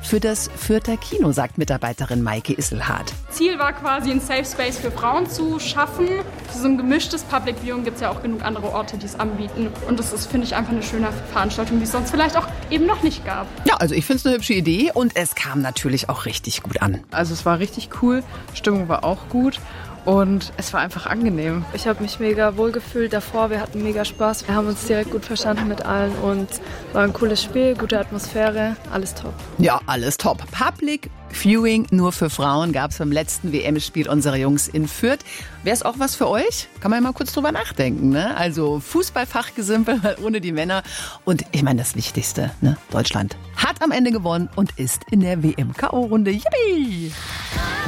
für das Fürther Kino, sagt Mitarbeiterin Maike Isselhardt. Ziel war quasi, ein Safe Space für Frauen zu schaffen. Für so ein gemischtes Public Viewing gibt es ja auch genug andere Orte, die es anbieten. Und das ist, finde ich, einfach eine schöne Veranstaltung, die es sonst vielleicht auch eben noch nicht gab. Ja, also ich finde es eine hübsche Idee und es kam natürlich auch richtig gut an. Also es war richtig cool, Stimmung war auch gut. Und es war einfach angenehm. Ich habe mich mega wohl gefühlt davor, wir hatten mega Spaß. Wir haben uns direkt gut verstanden mit allen und war ein cooles Spiel, gute Atmosphäre, alles top. Ja, alles top. Public Viewing nur für Frauen gab es beim letzten WM-Spiel unserer Jungs in Fürth. Wäre es auch was für euch? Kann man ja mal kurz drüber nachdenken, ne? Also Fußballfachgesimpel ohne die Männer. Und ich meine das Wichtigste, ne? Deutschland hat am Ende gewonnen und ist in der WM-KO-Runde. Yippie!